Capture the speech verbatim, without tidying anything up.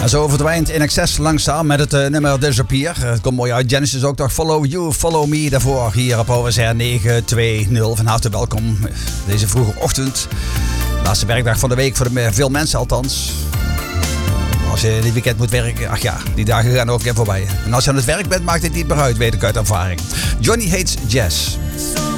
zo verdwijnt In Excess langzaam met het uh, nummer Disappear. Uh, het komt mooi uit. Genesis ook nog Follow You, Follow Me daarvoor. Hier op O S R negen twee nul. Van harte welkom deze vroege ochtend. Laatste werkdag van de week voor de, veel mensen althans. Als je dit weekend moet werken, ach ja, die dagen gaan ook weer voorbij. En als je aan het werk bent, maakt het niet meer uit, weet ik uit ervaring. Johnny Hates Jazz.